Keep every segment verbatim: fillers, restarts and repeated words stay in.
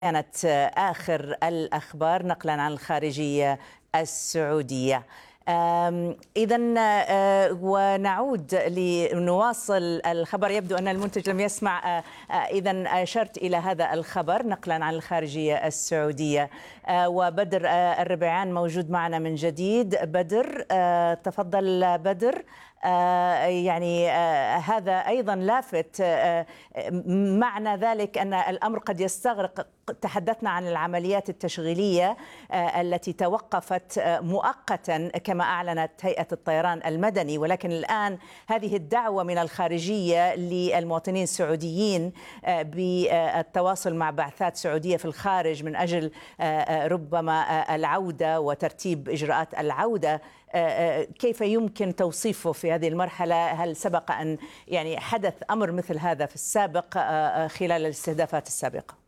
كانت آخر الأخبار نقلا عن الخارجية السعودية. إذا ونعود لنواصل الخبر. يبدو أن المنتج لم يسمع. إذا أشرت إلى هذا الخبر نقلا عن الخارجية السعودية. وبدر الربيعان موجود معنا من جديد. بدر، تفضل بدر. يعني هذا أيضا لافت، معنى ذلك أن الأمر قد يستغرق. تحدثنا عن العمليات التشغيلية التي توقفت مؤقتا كما أعلنت هيئة الطيران المدني، ولكن الآن هذه الدعوة من الخارجية للمواطنين السعوديين بالتواصل مع بعثات سعودية في الخارج من أجل ربما العودة وترتيب إجراءات العودة. كيف يمكن توصيفه في هذه المرحلة؟ هل سبق أن يعني حدث أمر مثل هذا في السابق خلال الاستهدافات السابقة؟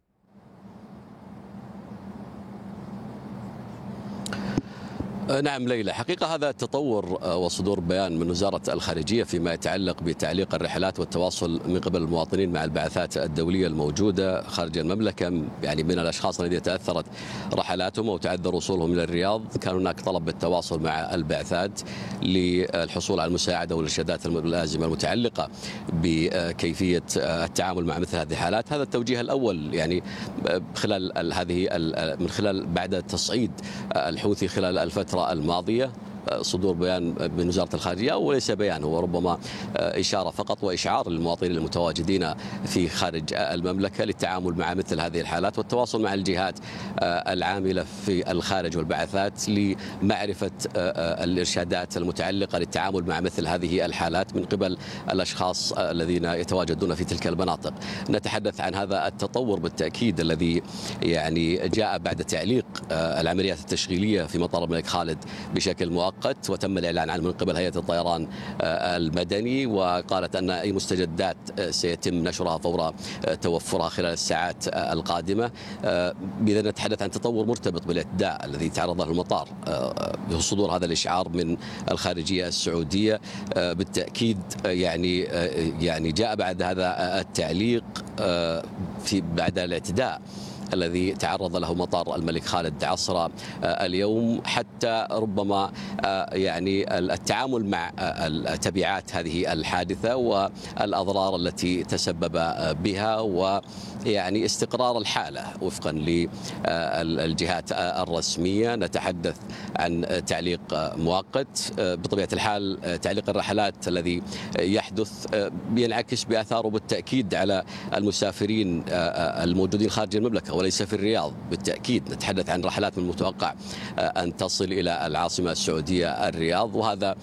نعم ليلى، حقيقة هذا تطور وصدور بيان من وزارة الخارجية فيما يتعلق بتعليق الرحلات والتواصل من قبل المواطنين مع البعثات الدولية الموجودة خارج المملكة. يعني من الأشخاص الذين تأثرت رحلاتهم وتعذر وصولهم إلى الرياض كان هناك طلب بالتواصل مع البعثات للحصول على المساعدة والإرشادات اللازمة المتعلقة بكيفية التعامل مع مثل هذه الحالات. هذا التوجيه الأول يعني خلال هذه من خلال بعد تصعيد الحوثي خلال الفترة الماضية صدور بيان من وزارة الخارجية، وليس بيان، هو ربما إشارة فقط وإشعار للمواطنين المتواجدين في خارج المملكة للتعامل مع مثل هذه الحالات والتواصل مع الجهات العاملة في الخارج والبعثات لمعرفة الإرشادات المتعلقة للتعامل مع مثل هذه الحالات من قبل الأشخاص الذين يتواجدون في تلك المناطق. نتحدث عن هذا التطور بالتأكيد الذي يعني جاء بعد تعليق العمليات التشغيلية في مطار الملك خالد بشكل مؤقت، وتم الإعلان عنه من قبل هيئة الطيران المدني، وقالت أن أي مستجدات سيتم نشرها فور توفرها خلال الساعات القادمة. إذا نتحدث عن تطور مرتبط بالاعتداء الذي تعرض له المطار بصدور هذا الإشعار من الخارجية السعودية. بالتأكيد يعني يعني جاء بعد هذا التعليق في بعد الاعتداء الذي تعرض له مطار الملك خالد عصر اليوم، حتى ربما يعني التعامل مع تبعات هذه الحادثة والأضرار التي تسبب بها، ويعني استقرار الحالة وفقا للجهات الرسمية. نتحدث عن تعليق مؤقت. بطبيعة الحال تعليق الرحلات الذي يحدث ينعكس بآثاره بالتأكيد على المسافرين الموجودين خارج المملكة وليس في الرياض. بالتأكيد نتحدث عن رحلات من المتوقع أن تصل إلى العاصمة السعودية الرياض، وهذا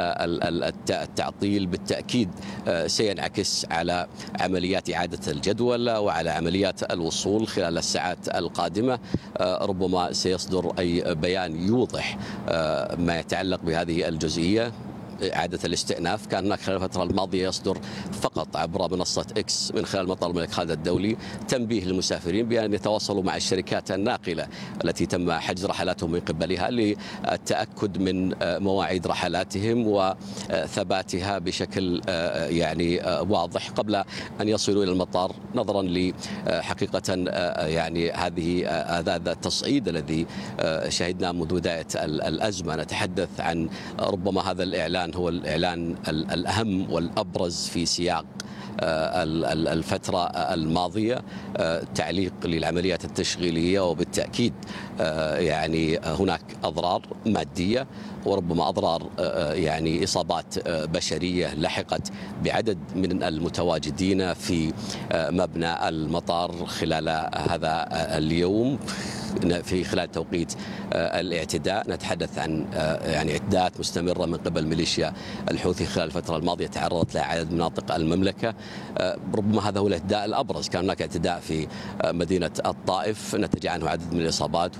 التعطيل بالتأكيد سينعكس على عمليات إعادة الجدول وعلى عمليات الوصول خلال الساعات القادمة. ربما سيصدر أي بيان يوضح ما يتعلق بهذه الجزئية. إعادة الاستئناف كان هناك خلال الفترة الماضية يصدر فقط عبر منصة إكس من خلال مطار الملك خالد الدولي تنبيه للمسافرين بأن يتواصلوا مع الشركات الناقلة التي تم حجز رحلاتهم من قبلها للتأكد من مواعيد رحلاتهم وثباتها بشكل يعني واضح قبل أن يصلوا إلى المطار، نظرا لحقيقة يعني هذه هذا التصعيد الذي شهدناه منذ بداية الأزمة. نتحدث عن ربما هذا الإعلان هو الإعلان الأهم والأبرز في سياق الفترة الماضية، تعليق للعمليات التشغيلية، وبالتأكيد يعني هناك أضرار مادية وربما أضرار يعني إصابات بشرية لحقت بعدد من المتواجدين في مبنى المطار خلال هذا اليوم في خلال توقيت الاعتداء. نتحدث عن يعني اعتداءات مستمرة من قبل ميليشيا الحوثي خلال الفترة الماضية تعرضت لها عدد مناطق المملكة. ربما هذا هو الاعتداء الأبرز. كان هناك اعتداء في مدينة الطائف نتج عنه عدد من الإصابات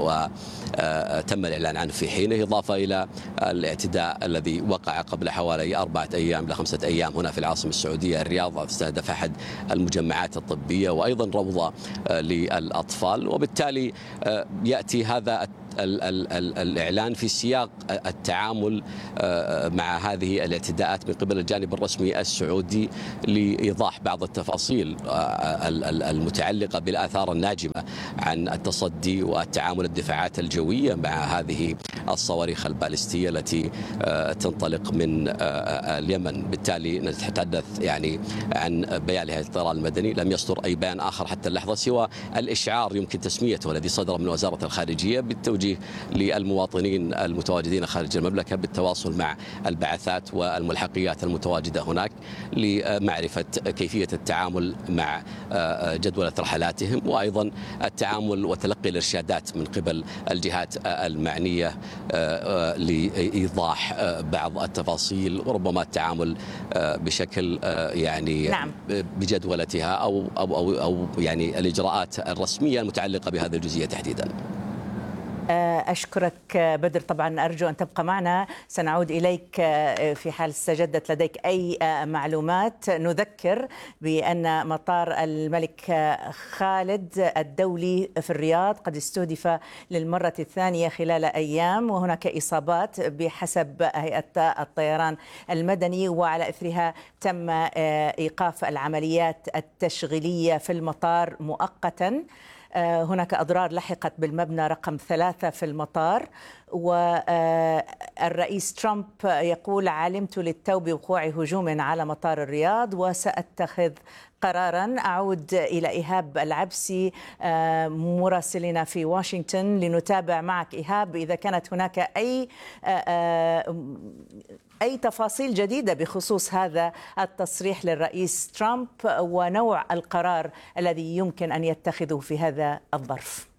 وتم الإعلان عنه في حينه، إضافة إلى الاعتداء الذي وقع قبل حوالي أربعة أيام لخمسة أيام هنا في العاصمة السعودية الرياض، استهدف أحد المجمعات الطبية وأيضا روضة للأطفال. وبالتالي يأتي هذا ال ال ال الإعلان في سياق التعامل مع هذه الاعتداءات من قبل الجانب الرسمي السعودي لإيضاح بعض التفاصيل المتعلقة بالآثار الناجمة عن التصدي والتعامل الدفاعات الجوية مع هذه الصواريخ البالستية التي تنطلق من اليمن. بالتالي نتحدث يعني عن بيان لهيئة الطيران المدني، لم يصدر أي بيان آخر حتى اللحظة سوى الإشعار يمكن تسميته الذي صدر من وزارة الخارجية بالتوجيه للمواطنين المتواجدين خارج المملكة بالتواصل مع البعثات والملحقيات المتواجدة هناك لمعرفة كيفية التعامل مع جدولة رحلاتهم، وأيضا التعامل وتلقي الإرشادات من قبل الجهات المعنية لإيضاح بعض التفاصيل وربما التعامل بشكل يعني نعم. بجدولتها أو, أو, أو, أو يعني الإجراءات الرسمية المتعلقة بهذه الجزئية تحديدا. أشكرك بدر، طبعا أرجو أن تبقى معنا، سنعود إليك في حال استجدت لديك أي معلومات. نذكر بأن مطار الملك خالد الدولي في الرياض قد استهدف للمرة الثانية خلال أيام، وهناك إصابات بحسب هيئة الطيران المدني، وعلى إثرها تم إيقاف العمليات التشغيلية في المطار مؤقتا. هناك أضرار لحقت بالمبنى رقم ثلاثة في المطار، والرئيس ترامب يقول: علمت للتو بوقوع هجوم على مطار الرياض وسأتخذ قرارا. أعود إلى إيهاب العبسي مراسلنا في واشنطن لنتابع معك. إيهاب، إذا كانت هناك أي أي تفاصيل جديدة بخصوص هذا التصريح للرئيس ترامب ونوع القرار الذي يمكن أن يتخذه في هذا الظرف.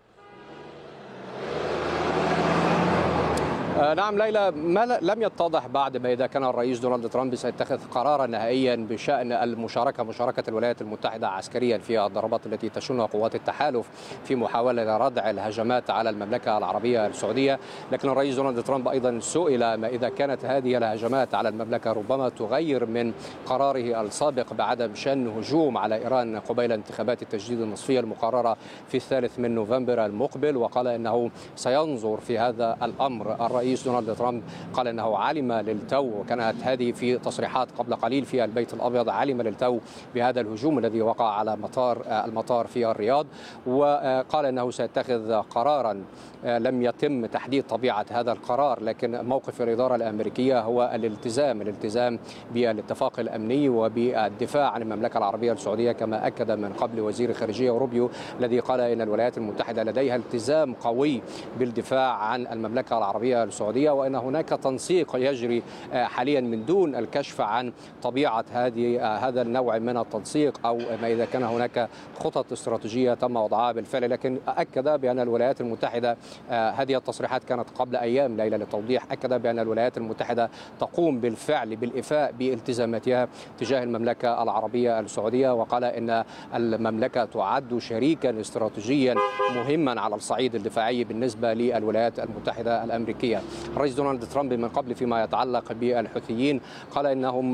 نعم ليلى، ما لم يتضح بعد ما إذا كان الرئيس دونالد ترامب سيتخذ قرارا نهائيا بشأن المشاركة مشاركة الولايات المتحدة عسكريا في الضربات التي تشنها قوات التحالف في محاولة ردع الهجمات على المملكة العربية السعودية. لكن الرئيس دونالد ترامب أيضا سئل ما إذا كانت هذه الهجمات على المملكة ربما تغير من قراره السابق بعدم شن هجوم على إيران قبيل انتخابات التجديد النصفية المقررة في الثالث من نوفمبر المقبل، وقال إنه سينظر في هذا الأمر. الرئيس الرئيس دونالد ترامب قال أنه علم للتو، وكانت هذه في تصريحات قبل قليل في البيت الأبيض، علم للتو بهذا الهجوم الذي وقع على مطار المطار في الرياض، وقال أنه سيتخذ قرارا. لم يتم تحديد طبيعة هذا القرار، لكن موقف الإدارة الأمريكية هو الالتزام الالتزام بالاتفاق الأمني وبالدفاع عن المملكة العربية السعودية، كما أكد من قبل وزير الخارجية روبيو الذي قال إن الولايات المتحدة لديها التزام قوي بالدفاع عن المملكة العربية السعودية، وأن هناك تنسيق يجري حاليا من دون الكشف عن طبيعة هذه هذا النوع من التنسيق أو ما إذا كان هناك خطط استراتيجية تم وضعها بالفعل. لكن أكد بأن الولايات المتحدة، هذه التصريحات كانت قبل أيام ليلى للتوضيح، أكد بأن الولايات المتحدة تقوم بالفعل بالإفاء بالتزاماتها تجاه المملكة العربية السعودية، وقال إن المملكة تعد شريكا استراتيجيا مهما على الصعيد الدفاعي بالنسبة للولايات المتحدة الأمريكية. الرئيس دونالد ترامب من قبل فيما يتعلق بالحوثيين قال إنهم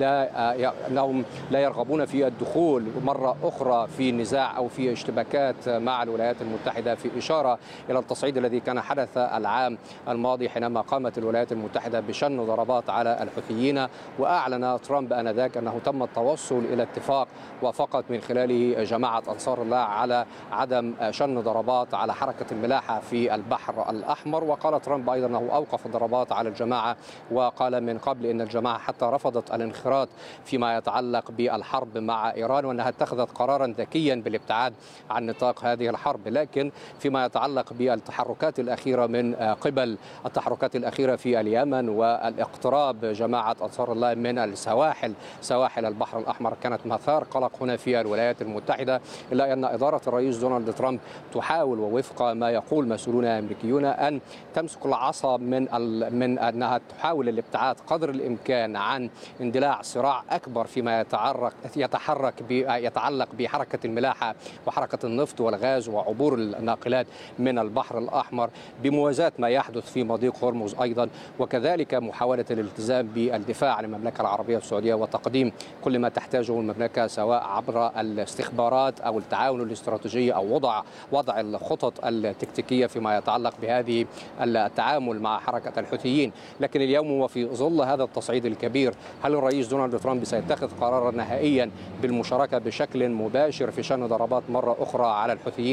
لا إنهم لا يرغبون في الدخول مرة أخرى في نزاع أو في اشتباكات مع الولايات المتحدة، في إشارة إلى التصعيد الذي كان حدث العام الماضي حينما قامت الولايات المتحدة بشن ضربات على الحوثيين، وأعلن ترامب آنذاك أنه تم التوصل إلى اتفاق وفقط من خلاله جماعة أنصار الله على عدم شن ضربات على حركة الملاحة في البحر الأحمر. وقال ترامب أيضا أنه أوقف الضربات على الجماعة، وقال من قبل أن الجماعة حتى رفضت الانخراط فيما يتعلق بالحرب مع إيران، وأنها اتخذت قرارا ذكيا بالابتعاد عن نطاق هذه الحرب. لكن فيما يتعلق بالتحركات الأخيرة من قبل التحركات الأخيرة في اليمن والاقتراب جماعة أنصار الله من السواحل سواحل البحر الأحمر كانت مثار قلق هنا في الولايات المتحدة، إلا أن إدارة الرئيس دونالد ترامب تحاول ووفق ما يقول مسؤولون أمريكيون أن تمسك العصا حرصها من من انها تحاول الابتعاد قدر الامكان عن اندلاع صراع اكبر فيما يتعرق يتحرك يتعلق بحركه الملاحه وحركه النفط والغاز وعبور الناقلات من البحر الاحمر، بموازاه ما يحدث في مضيق هرمز ايضا، وكذلك محاوله الالتزام بالدفاع عن المملكه العربيه السعوديه وتقديم كل ما تحتاجه المملكه سواء عبر الاستخبارات او التعاون الاستراتيجي او وضع وضع الخطط التكتيكيه فيما يتعلق بهذه التعامل مع حركه الحوثيين. لكن اليوم وفي ظل هذا التصعيد الكبير، هل الرئيس دونالد ترامب سيتخذ قرارا نهائيا بالمشاركه بشكل مباشر في شن ضربات مره اخرى على الحوثيين